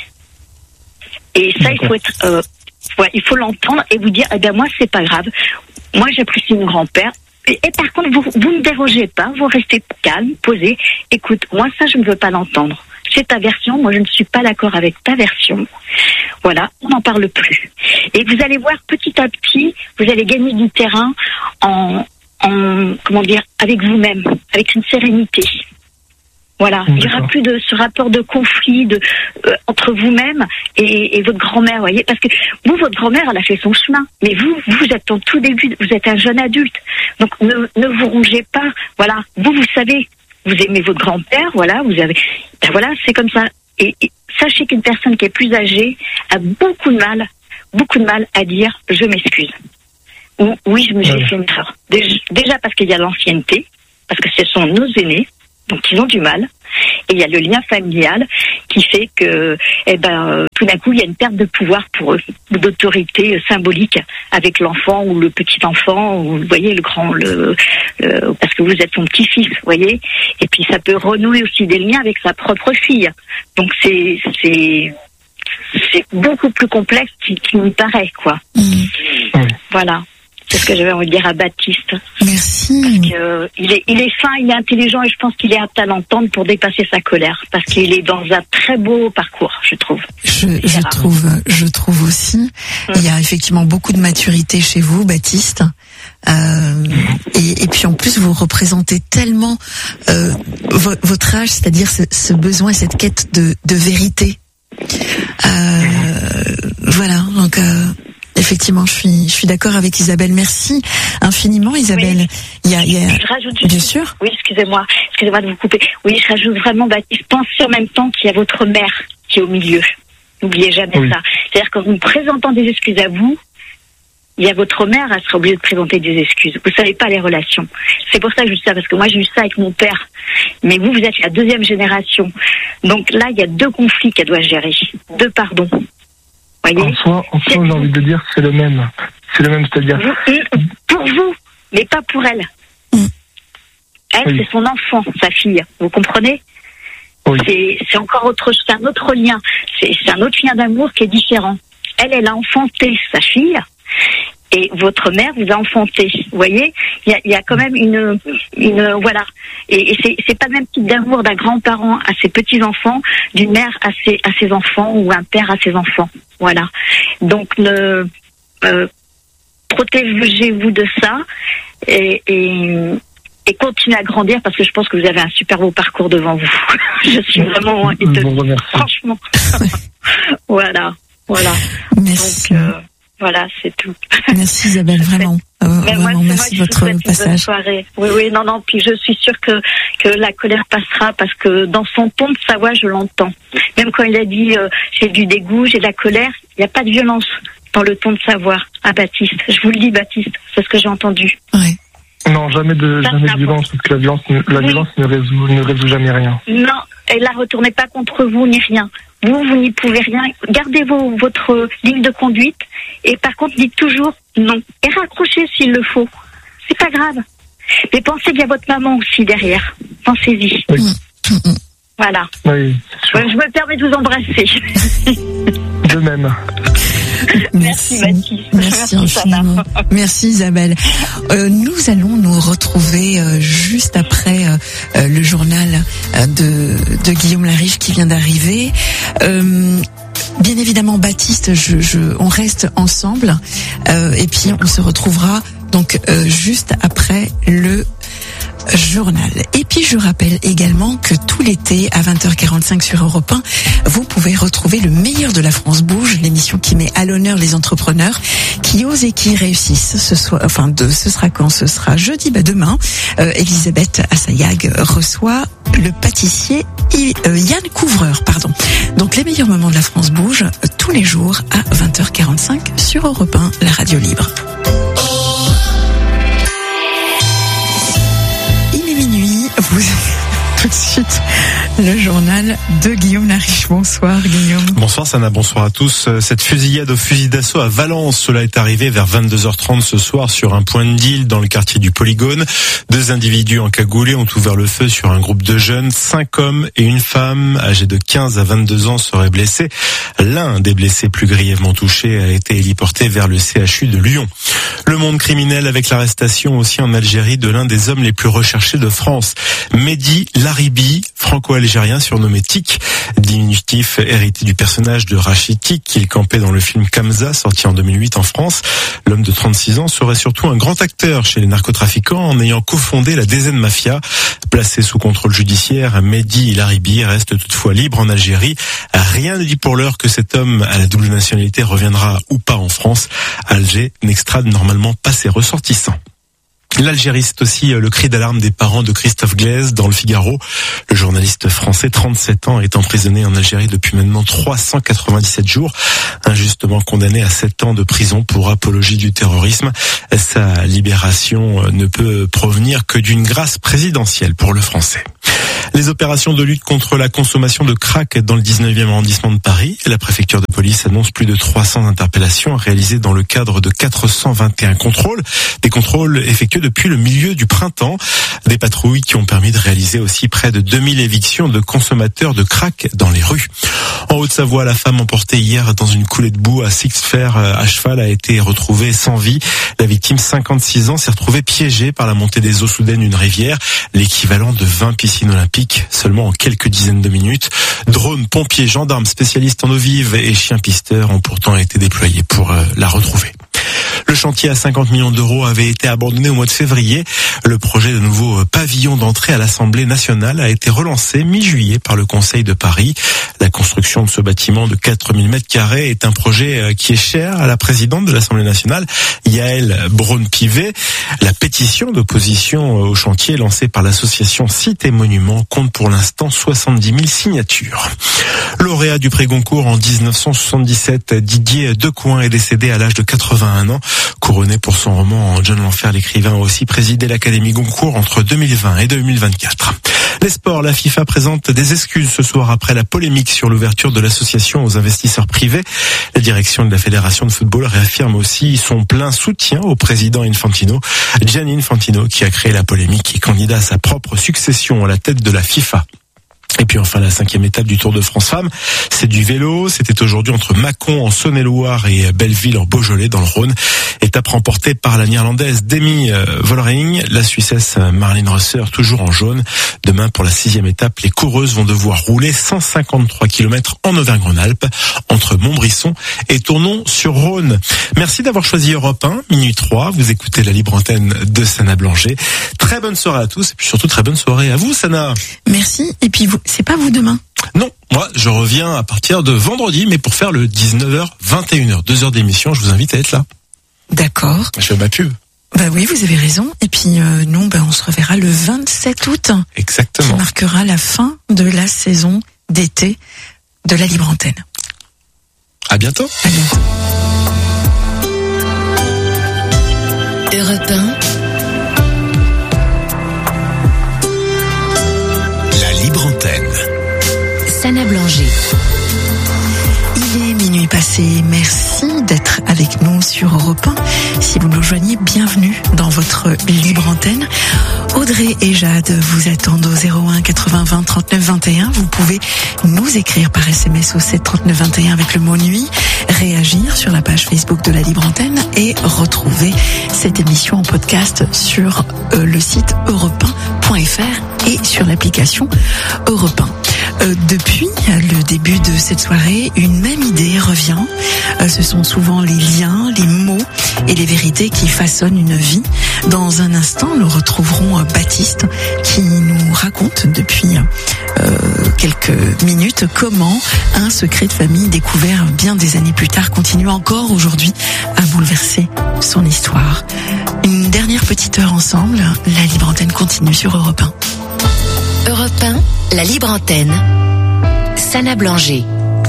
Et ça, D'accord. il faut être, euh, ouais, il faut l'entendre et vous dire, eh ben moi c'est pas grave. Moi j'apprécie mon grand-père. Et, et par contre, vous, vous ne dérogez pas, vous restez calme, posé. Écoute, moi ça je ne veux pas l'entendre. C'est ta version, moi je ne suis pas d'accord avec ta version. Voilà, on n'en parle plus. Et vous allez voir petit à petit, vous allez gagner du terrain en, en comment dire, avec vous-même, avec une sérénité. Voilà, il n'y aura plus de ce rapport de conflit de, euh, entre vous-même et, et votre grand-mère, vous voyez, parce que vous, votre grand-mère, elle a fait son chemin, mais vous, vous êtes en tout début, vous êtes un jeune adulte, donc ne, ne vous rongez pas, voilà, vous, vous savez, vous aimez votre grand-père, voilà, vous avez, ben voilà, c'est comme ça. Et, et sachez qu'une personne qui est plus âgée a beaucoup de mal, beaucoup de mal à dire « je m'excuse ». Ou « oui, je me suis ouais. fait une erreur ». Déjà parce qu'il y a l'ancienneté, parce que ce sont nos aînés, donc ils ont du mal. Et il y a le lien familial qui fait que, eh ben, euh, tout d'un coup, il y a une perte de pouvoir pour eux, ou d'autorité euh, symbolique avec l'enfant ou le petit enfant, ou vous voyez le grand, le, le parce que vous êtes son petit-fils, vous voyez. Et puis ça peut renouer aussi des liens avec sa propre fille. Donc c'est c'est c'est beaucoup plus complexe qu'il qu'il n'y paraît, quoi. Mmh. Voilà. C'est ce que j'avais envie de dire à Baptiste. Merci. Parce que, euh, il est, il est fin, il est intelligent et je pense qu'il est apte à l'entendre pour dépasser sa colère. Parce qu'il est dans un très beau parcours, je trouve. Je, je trouve, je trouve aussi. Mmh. Il y a effectivement beaucoup de maturité chez vous, Baptiste. Euh, et, et puis en plus, vous représentez tellement euh, vo- votre âge, c'est-à-dire ce, ce besoin, cette quête de, de vérité. Euh, voilà, donc... Euh, Effectivement, je suis, je suis d'accord avec Isabelle. Merci infiniment, Isabelle. Oui. Il y a, il y a... Je rajoute juste... Bien sûr. Oui, excusez-moi, excusez-moi de vous couper. Oui, je rajoute vraiment, Baptiste, pensez en même temps qu'il y a votre mère qui est au milieu. N'oubliez jamais oui. ça. C'est-à-dire qu'en vous présentant des excuses à vous, il y a votre mère, elle sera obligée de présenter des excuses. Vous savez pas les relations. C'est pour ça que je dis ça, parce que moi j'ai eu ça avec mon père. Mais vous, vous êtes la deuxième génération. Donc là, il y a deux conflits qu'elle doit gérer. Deux pardons. Voyez, en soi, en soi j'ai envie de dire c'est le même. C'est le même, c'est-à-dire... Pour vous, mais pas pour elle. Elle, oui. c'est son enfant, sa fille. Vous comprenez oui. c'est, c'est encore autre chose, c'est un autre lien. C'est, c'est un autre lien d'amour qui est différent. Elle, elle a enfanté sa fille et votre mère vous a enfanté. Vous voyez, il y a, il y a quand même une, une, voilà, Et, et c'est, c'est pas le même type d'amour d'un grand-parent à ses petits-enfants, d'une mère à ses, à ses enfants ou un père à ses enfants. Voilà. Donc, ne, euh, protégez-vous de ça et, et, et continuez à grandir parce que je pense que vous avez un super beau parcours devant vous. Je suis vraiment étonnée. Franchement. Voilà. Voilà. Merci. Donc, euh, voilà, c'est tout. Merci Isabelle, vraiment. Euh, Mais vraiment, moi, merci de moi, votre je vous passage. une bonne soirée. Oui, oui, non, non. Puis je suis sûre que que la colère passera parce que dans son ton de sa voix, je l'entends. Même quand il a dit euh, j'ai du dégoût, j'ai de la colère, il n'y a pas de violence dans le ton de sa voix. À Baptiste, je vous le dis, Baptiste, c'est ce que j'ai entendu. Ouais. Non, jamais de Ça, jamais ça de violence parce que la violence, la Oui. violence ne résout ne résout jamais rien. Non, et la retournez pas contre vous ni rien. Vous, vous n'y pouvez rien. Gardez vos, votre ligne de conduite et par contre, dites toujours non. Et raccrochez s'il le faut. C'est pas grave. Mais pensez qu'il y a votre maman aussi derrière. Pensez-y. Oui. Mmh, mmh. Voilà. Oui, c'est sûr. Ouais, je me permets de vous embrasser. De même. Merci, Baptiste. Merci infiniment. Merci Isabelle. Euh, nous allons nous retrouver euh, juste après euh, euh, le journal euh, de, de Guillaume Lariche qui vient d'arriver. Euh, Bien évidemment, Baptiste, je, je, on reste ensemble euh, et puis on se retrouvera donc euh, juste après le journal. Et puis je rappelle également que tout l'été à vingt heures quarante-cinq sur Europe un, vous pouvez retrouver le meilleur de la France bouge, l'émission qui met à l'honneur les entrepreneurs qui osent et qui réussissent. Ce soit, enfin, de, ce sera quand? Ce sera jeudi, bah demain. Euh, Elisabeth Assayag reçoit le pâtissier euh, Yann Couvreur, pardon. Donc les meilleurs moments de la France bouge tous les jours à vingt heures quarante-cinq sur Europe un, la radio libre. Minuit, vous tout de suite le journal de Guillaume Lariche. Bonsoir Guillaume. Bonsoir Sana, bonsoir à tous. Cette fusillade au fusil d'assaut à Valence, cela est arrivé vers vingt-deux heures trente ce soir sur un point de deal dans le quartier du Polygone. Deux individus encagoulés ont ouvert le feu sur un groupe de jeunes. Cinq hommes et une femme âgés de quinze à vingt-deux ans seraient blessés. L'un des blessés plus grièvement touchés a été héliporté vers le C H U de Lyon. Le monde criminel avec l'arrestation aussi en Algérie de l'un des hommes les plus recherchés de France, Mehdi Laribi, franco-algérien surnommé Tic, diminutif hérité du personnage de Rachid Tic qu'il campait dans le film Kamza sorti en deux mille huit en France. L'homme de trente-six ans serait surtout un grand acteur chez les narcotrafiquants en ayant cofondé la D Z N Mafia. Placé sous contrôle judiciaire, Mehdi Laribi reste toutefois libre en Algérie. Rien ne dit pour l'heure que cet homme à la double nationalité reviendra ou pas en France. Alger n'extrade normalement pas ses ressortissants. L'Algérie, c'est aussi le cri d'alarme des parents de Christophe Glaise dans le Figaro. Le journaliste français, trente-sept ans, est emprisonné en Algérie depuis maintenant trois cent quatre-vingt-dix-sept jours, injustement condamné à sept ans de prison pour apologie du terrorisme. Sa libération ne peut provenir que d'une grâce présidentielle pour le français. Les opérations de lutte contre la consommation de crack dans le dix-neuvième arrondissement de Paris. La préfecture de police annonce plus de trois cents interpellations réalisées dans le cadre de quatre cent vingt et un contrôles. Des contrôles effectués depuis le milieu du printemps. Des patrouilles qui ont permis de réaliser aussi près de deux mille évictions de consommateurs de crack dans les rues. En Haute-Savoie, la femme emportée hier dans une coulée de boue à Six-Fer à cheval a été retrouvée sans vie. La victime, cinquante-six ans, s'est retrouvée piégée par la montée des eaux soudaines d'une rivière, l'équivalent de vingt piscines olympiques seulement en quelques dizaines de minutes. Drones, pompiers, gendarmes, spécialistes en eau vive et chiens pisteurs ont pourtant été déployés pour euh, la retrouver. Le chantier à cinquante millions d'euros avait été abandonné au mois de février. Le projet de nouveau pavillon d'entrée à l'Assemblée nationale a été relancé mi-juillet par le Conseil de Paris. La construction de ce bâtiment de quatre mille mètres carrés est un projet qui est cher à la présidente de l'Assemblée nationale, Yaël Braun-Pivet. La pétition d'opposition au chantier lancée par l'association Sites et Monuments compte pour l'instant soixante-dix mille signatures. Lauréat du prix Goncourt en dix-neuf cent soixante-dix-sept, Didier Decoing est décédé à l'âge de quatre-vingt-un ans. Couronné pour son roman John l'Enfer, l'écrivain a aussi présidé l'Académie Goncourt entre deux mille vingt et deux mille vingt-quatre. Les sports, la FIFA présente des excuses ce soir après la polémique sur l'ouverture de l'association aux investisseurs privés. La direction de la Fédération de football réaffirme aussi son plein soutien au président Infantino. Gianni Infantino, qui a créé la polémique, est candidat à sa propre succession à la tête de la FIFA. Et puis enfin la cinquième étape du Tour de France Femmes, c'est du vélo. C'était aujourd'hui entre Mâcon en Saône-et-Loire et Belleville en Beaujolais dans le Rhône. Étape remportée par la Néerlandaise Demi Vollering, la Suissesse Marlene Rosser toujours en jaune. Demain pour la sixième étape, les coureuses vont devoir rouler cent cinquante-trois kilomètres en Auvergne-Rhône-Alpes entre Montbrisson et Tournon-sur-Rhône. Merci d'avoir choisi Europe un, minuit trois. Vous écoutez la libre antenne de Sana Blanger. Très bonne soirée à tous et puis surtout très bonne soirée à vous, Sana. Merci. Et puis vous, c'est pas vous demain? Non, moi je reviens à partir de vendredi, mais pour faire le dix-neuf heures vingt et une heures, deux heures d'émission. Je vous invite à être là. D'accord. Je fais ma pub. Bah oui, vous avez raison. Et puis euh, nous, bah, on se reverra le vingt-sept août. Exactement. Qui marquera la fin de la saison d'été de la Libre Antenne. À bientôt. À bientôt. Europe un. La Libre Antenne. Sana Blanger. Il est minuit passé. Merci d'être avec nous sur Europe un. Si vous nous rejoignez, bienvenue dans votre Libre Antenne. Audrey et Jade vous attendent au zéro un quatre-vingts vingt trente-neuf vingt et un. Vous pouvez nous écrire par S M S au sept trente-neuf vingt et un avec le mot nuit, réagir sur la page Facebook de la Libre Antenne et retrouver cette émission en podcast sur euh, le site europe un point f r et sur l'application Europe un. Euh, depuis le début de cette soirée, une même idée revient. Euh, ce sont souvent les liens, les mots et les vérités qui façonnent une vie. Dans un instant, nous retrouverons euh, Baptiste qui nous raconte depuis euh, quelques minutes comment un secret de famille découvert bien des années plus tard continue encore aujourd'hui à bouleverser son histoire. Une dernière petite heure ensemble, la Libre Antenne continue sur Europe un. Europe un, la Libre Antenne. Sana Blanger.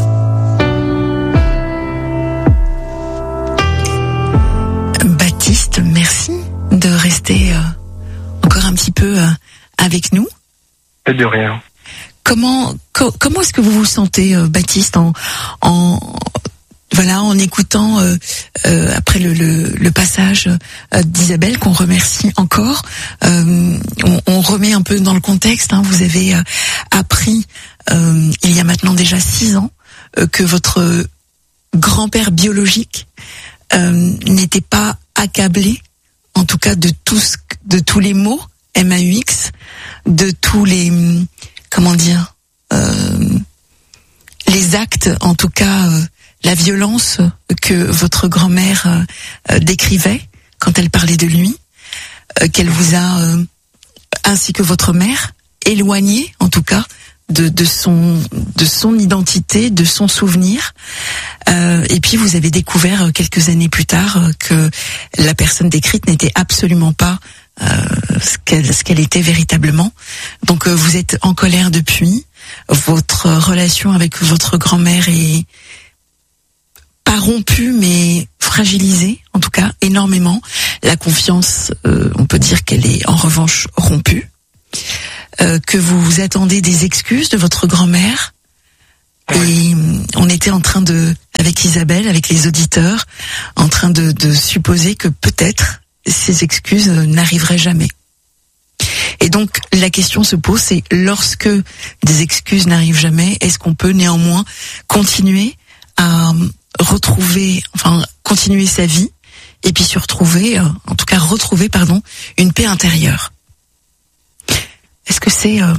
Baptiste, merci de rester euh, encore un petit peu euh, avec nous. Et de rien. Comment co- comment est-ce que vous vous sentez, euh, Baptiste, en en voilà en écoutant euh, euh, après le, le, le passage euh, d'Isabelle qu'on remercie encore. Euh, on, on remet un peu dans le contexte. Hein, vous avez euh, appris euh, il y a maintenant déjà six ans euh, que votre grand-père biologique euh, n'était pas accablé, en tout cas de tous de tous les mots M A U X, de tous les comment dire euh, les actes, en tout cas euh, la violence que votre grand-mère euh, décrivait quand elle parlait de lui, euh, qu'elle vous a, euh, ainsi que votre mère, éloigné, en tout cas, de, de son de son identité, de son souvenir. Euh, et puis vous avez découvert quelques années plus tard que la personne décrite n'était absolument pas euh, ce qu'elle ce qu'elle était véritablement. Donc euh, vous êtes en colère depuis. Votre relation avec votre grand-mère est pas rompue, mais fragilisée, en tout cas énormément. La confiance, euh, on peut dire qu'elle est en revanche rompue. Euh, que vous attendez des excuses de votre grand-mère. Et on était en train de, avec Isabelle, avec les auditeurs, en train de, de supposer que peut-être ces excuses n'arriveraient jamais. Et donc la question se pose, c'est lorsque des excuses n'arrivent jamais, est-ce qu'on peut néanmoins continuer à retrouver, enfin continuer sa vie et puis se retrouver, en tout cas retrouver, pardon, une paix intérieure. Est-ce que c'est euh,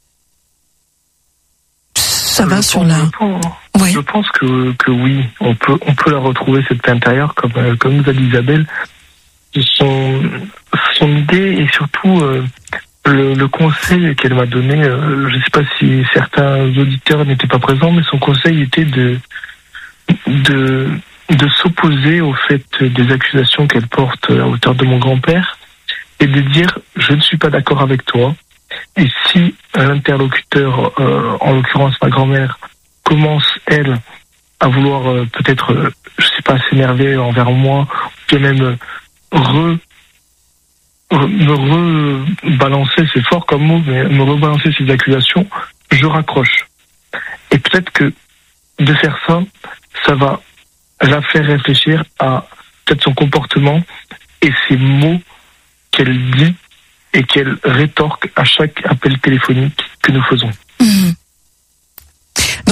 ça va je sur pense, la je pense, ouais. je pense que que oui, on peut on peut la retrouver cette paix intérieure comme euh, comme nous a dit Isabelle. Son son idée et surtout euh, le, le conseil qu'elle m'a donné, euh, je ne sais pas si certains auditeurs n'étaient pas présents, mais son conseil était de de de s'opposer au fait des accusations qu'elle porte à hauteur de mon grand-père et de dire je ne suis pas d'accord avec toi. Et si l'interlocuteur, euh, en l'occurrence ma grand-mère, commence elle à vouloir euh, peut-être, euh, je sais pas, s'énerver envers moi, ou même euh, re, re me rebalancer, c'est fort comme mot, mais me rebalancer ces accusations, je raccroche. Et peut-être que de faire ça, ça va la faire réfléchir à peut-être son comportement et ses mots qu'elle dit et qu'elle rétorque à chaque appel téléphonique que nous faisons. Mmh.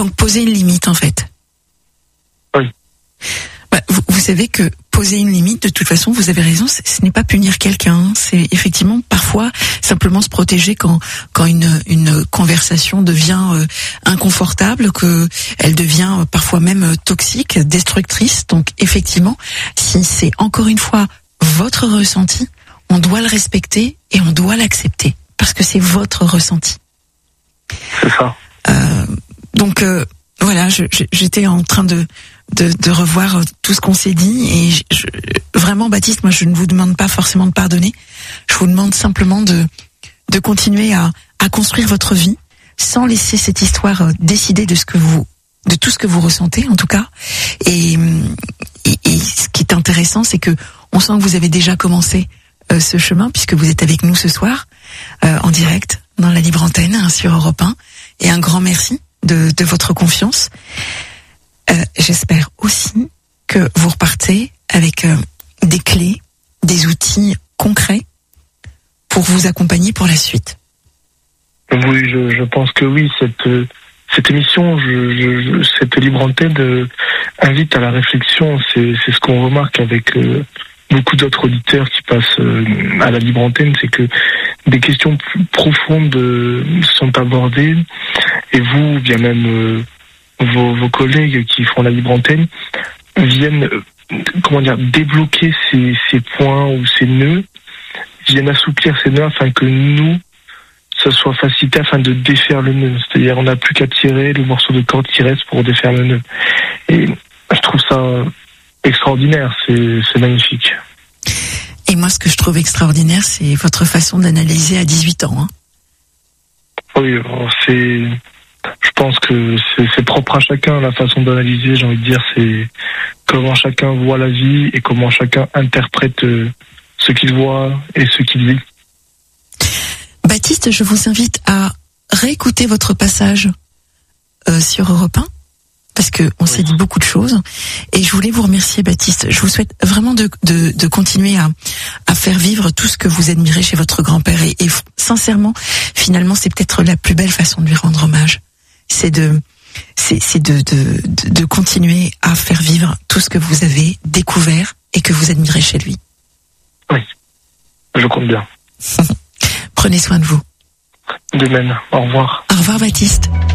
Donc poser une limite en fait. Oui. Bah, vous, vous savez que poser une limite, de toute façon, vous avez raison, ce n'est pas punir quelqu'un, c'est effectivement parfois simplement se protéger quand quand une une conversation devient euh, inconfortable, que elle devient euh, parfois même euh, toxique, destructrice. Donc effectivement, si c'est encore une fois votre ressenti, on doit le respecter et on doit l'accepter parce que c'est votre ressenti. C'est ça. Euh, donc euh, voilà, je, je, j'étais en train de De, de revoir tout ce qu'on s'est dit et je, je, vraiment Baptiste, moi je ne vous demande pas forcément de pardonner, je vous demande simplement de de continuer à à construire votre vie sans laisser cette histoire décider de ce que vous de tout ce que vous ressentez en tout cas et et, et ce qui est intéressant c'est que on sent que vous avez déjà commencé euh, ce chemin puisque vous êtes avec nous ce soir euh, en direct dans la Libre Antenne hein, sur Europe un et un grand merci de de votre confiance. Euh, j'espère aussi que vous repartez avec euh, des clés, des outils concrets pour vous accompagner pour la suite. Oui, je, je pense que oui. Cette cette émission, je, je, cette Libre Antenne euh, invite à la réflexion. C'est c'est ce qu'on remarque avec euh, beaucoup d'autres auditeurs qui passent euh, à la Libre Antenne, c'est que des questions plus profondes euh, sont abordées et vous, bien même. Euh, Vos, vos collègues qui font la Libre Antenne viennent, euh, comment dire, débloquer ces, ces points ou ces nœuds, viennent assouplir ces nœuds afin que nous, ça soit facilité afin de défaire le nœud. C'est-à-dire, on n'a plus qu'à tirer le morceau de corde qui reste pour défaire le nœud. Et je trouve ça extraordinaire, c'est, c'est magnifique. Et moi, ce que je trouve extraordinaire, c'est votre façon d'analyser à dix-huit ans. Hein. Oui, c'est... Je pense que c'est, c'est propre à chacun, la façon d'analyser, j'ai envie de dire, c'est comment chacun voit la vie et comment chacun interprète ce qu'il voit et ce qu'il vit. Baptiste, je vous invite à réécouter votre passage euh, sur Europe un, parce que on oui. s'est dit beaucoup de choses, et je voulais vous remercier Baptiste. Je vous souhaite vraiment de, de, de continuer à, à faire vivre tout ce que vous admirez chez votre grand-père, et, et sincèrement, finalement, c'est peut-être la plus belle façon de lui rendre hommage. C'est de, c'est, c'est de, de, de, de continuer à faire vivre tout ce que vous avez découvert et que vous admirez chez lui. Oui, je compte bien. Prenez soin de vous. De même, au revoir. Au revoir Baptiste.